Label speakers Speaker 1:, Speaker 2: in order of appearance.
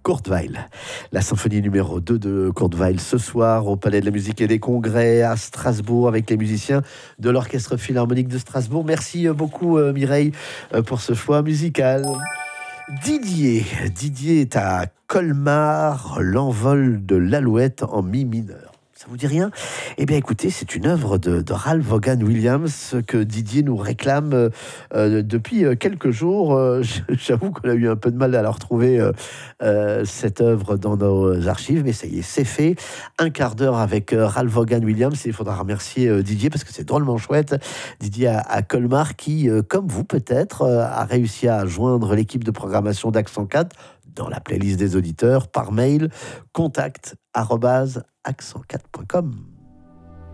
Speaker 1: Kurt Weill. La symphonie numéro 2 de Kurt Weill ce soir au Palais de la Musique et des Congrès à Strasbourg avec les musiciens de l'Orchestre Philharmonique de Strasbourg. Merci beaucoup Mireille pour ce choix musical. Didier est à Colmar, l'envol de l'Alouette en mi mineur. Ça vous dit rien? Eh bien, écoutez, c'est une œuvre de Ralph Vaughan Williams que Didier nous réclame depuis quelques jours. J'avoue qu'on a eu un peu de mal à la retrouver, cette œuvre dans nos archives, mais ça y est, c'est fait. Un quart d'heure avec Ralph Vaughan Williams. Et il faudra remercier Didier parce que c'est drôlement chouette. Didier à Colmar qui, comme vous peut-être, a réussi à joindre l'équipe de programmation d'Accent 4 dans la playlist des auditeurs par mail contact@accent4.com.